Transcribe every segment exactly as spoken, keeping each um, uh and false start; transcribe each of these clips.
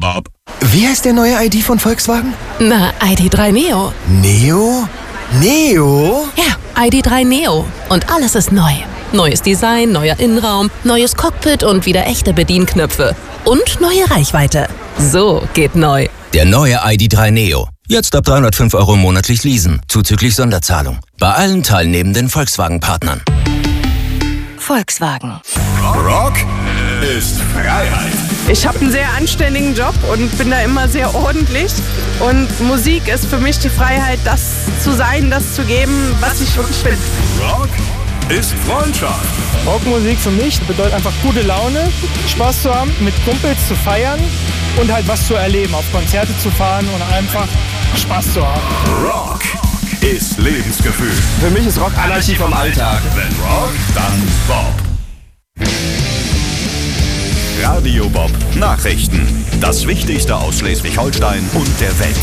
Bob. Wie heißt der neue I D von Volkswagen? Na, I D drei Neo. Neo? Neo? Ja, I D drei Neo. Und alles ist neu. Neues Design, neuer Innenraum, neues Cockpit und wieder echte Bedienknöpfe. Und neue Reichweite. So geht neu. Der neue I D drei Neo. Jetzt ab dreihundertfünf Euro monatlich leasen, zuzüglich Sonderzahlung. Bei allen teilnehmenden Volkswagen-Partnern. Volkswagen. Rock ist Freiheit. Ich habe einen sehr anständigen Job und bin da immer sehr ordentlich. Und Musik ist für mich die Freiheit, das zu sein, das zu geben, was ich wirklich bin. Rock ist Freundschaft. Rockmusik für mich bedeutet einfach gute Laune, Spaß zu haben, mit Kumpels zu feiern und halt was zu erleben, auf Konzerte zu fahren und einfach Spaß zu haben. Rock ist Lebensgefühl. Für mich ist Rock Anarchie vom Alltag. Wenn Rock, dann Bob. Radio Bob Nachrichten. Das Wichtigste aus Schleswig-Holstein und der Welt.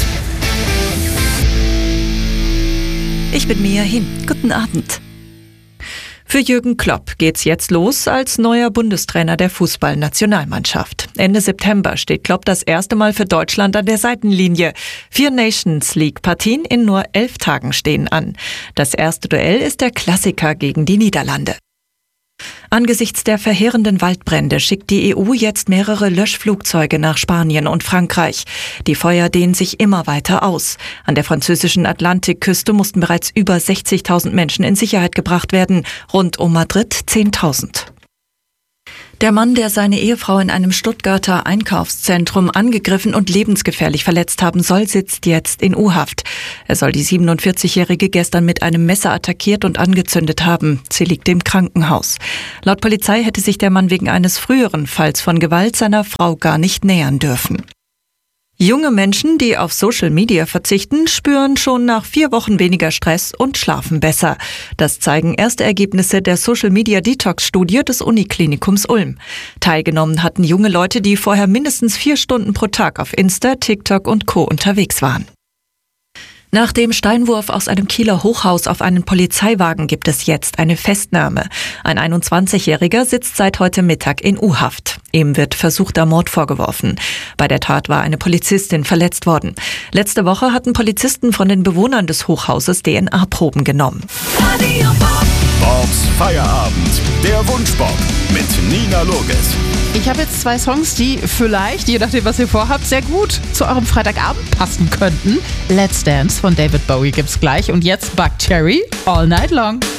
Ich bin Mia Hin. Guten Abend. Für Jürgen Klopp geht's jetzt los als neuer Bundestrainer der Fußballnationalmannschaft. Ende September steht Klopp das erste Mal für Deutschland an der Seitenlinie. Vier Nations League-Partien in nur elf Tagen stehen an. Das erste Duell ist der Klassiker gegen die Niederlande. Angesichts der verheerenden Waldbrände schickt die E U jetzt mehrere Löschflugzeuge nach Spanien und Frankreich. Die Feuer dehnen sich immer weiter aus. An der französischen Atlantikküste mussten bereits über sechzigtausend Menschen in Sicherheit gebracht werden, rund um Madrid zehntausend. Der Mann, der seine Ehefrau in einem Stuttgarter Einkaufszentrum angegriffen und lebensgefährlich verletzt haben soll, sitzt jetzt in U-Haft. Er soll die siebenundvierzigjährige gestern mit einem Messer attackiert und angezündet haben. Sie liegt im Krankenhaus. Laut Polizei hätte sich der Mann wegen eines früheren Falls von Gewalt seiner Frau gar nicht nähern dürfen. Junge Menschen, die auf Social Media verzichten, spüren schon nach vier Wochen weniger Stress und schlafen besser. Das zeigen erste Ergebnisse der Social Media Detox-Studie des Uniklinikums Ulm. Teilgenommen hatten junge Leute, die vorher mindestens vier Stunden pro Tag auf Insta, TikTok und Co. unterwegs waren. Nach dem Steinwurf aus einem Kieler Hochhaus auf einen Polizeiwagen gibt es jetzt eine Festnahme. Ein einundzwanzigjähriger sitzt seit heute Mittag in U-Haft. Ihm wird versuchter Mord vorgeworfen. Bei der Tat war eine Polizistin verletzt worden. Letzte Woche hatten Polizisten von den Bewohnern des Hochhauses D N A-Proben genommen. Bobs Feierabend. Der Wunschbob mit Nina Loges. Ich habe jetzt zwei Songs, die vielleicht, je nachdem was ihr vorhabt, sehr gut zu eurem Freitagabend passen könnten. Let's Dance von David Bowie gibt's gleich und jetzt Buck Cherry, All Night Long.